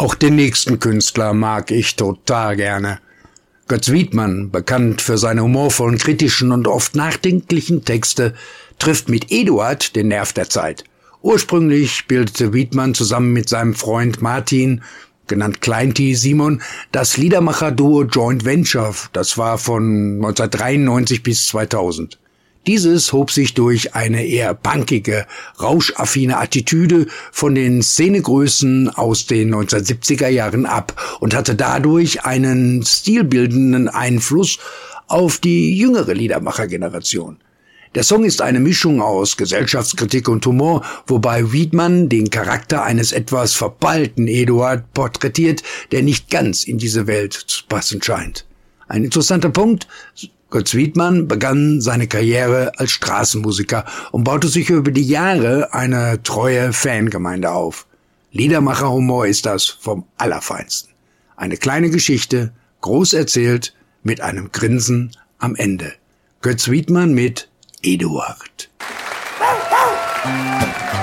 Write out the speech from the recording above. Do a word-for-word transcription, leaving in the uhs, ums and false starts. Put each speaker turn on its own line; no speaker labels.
Auch den nächsten Künstler mag ich total gerne. Götz Wiedmann, bekannt für seine humorvollen, kritischen und oft nachdenklichen Texte, trifft mit Eduard den Nerv der Zeit. Ursprünglich bildete Wiedmann zusammen mit seinem Freund Martin, genannt Klein-T Simon, das Liedermacher-Duo Joint Venture. Das war von neunzehnhundertdreiundneunzig bis zweitausend. Dieses hob sich durch eine eher punkige, rauschaffine Attitüde von den Szenegrößen aus den neunzehnhundertsiebziger Jahren ab und hatte dadurch einen stilbildenden Einfluss auf die jüngere Liedermachergeneration. Der Song ist eine Mischung aus Gesellschaftskritik und Humor, wobei Wiedmann den Charakter eines etwas verballten Eduard porträtiert, der nicht ganz in diese Welt zu passen scheint. Ein interessanter Punkt: Götz Wiedmann begann seine Karriere als Straßenmusiker und baute sich über die Jahre eine treue Fangemeinde auf. Liedermacherhumor ist das vom Allerfeinsten. Eine kleine Geschichte, groß erzählt, mit einem Grinsen am Ende. Götz Wiedmann mit Eduard.